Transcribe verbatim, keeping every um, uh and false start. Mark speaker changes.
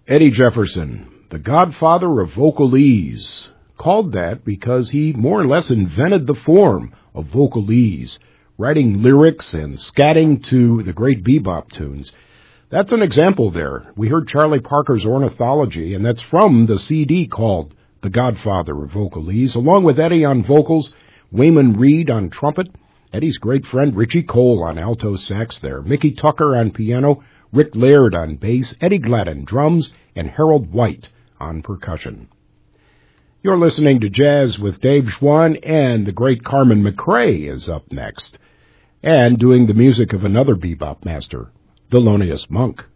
Speaker 1: Eddie Jefferson, the godfather of vocalese, called that because he more or less invented the form of vocalese, writing lyrics and scatting to the great bebop tunes. That's an example there. We heard Charlie Parker's Ornithology, and that's from the C D called The Godfather of Vocalese, along with Eddie on vocals, Wayman Reed on trumpet, Eddie's great friend Richie Cole on alto sax there, Mickey Tucker on piano, Rick Laird on bass, Eddie Gladden drums, and Harold White on percussion. You're listening to Jazz with Dave Schwann, and the great Carmen McRae is up next, and doing the music of another bebop master, Thelonious Monk.